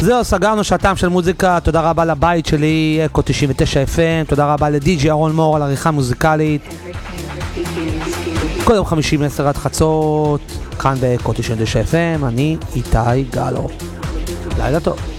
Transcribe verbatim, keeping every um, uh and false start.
זהו, סגרנו שעתם של מוזיקה. תודה רבה לבית שלי, אקו תשעים ותשע אף אם. תודה רבה לדי-ג'י אהרון מור על עריכה מוזיקלית. כל יום חמישי מעשר עד חצות, כאן באקו תשעים ותשע אף אם. אני איתי גלו. לילה טוב.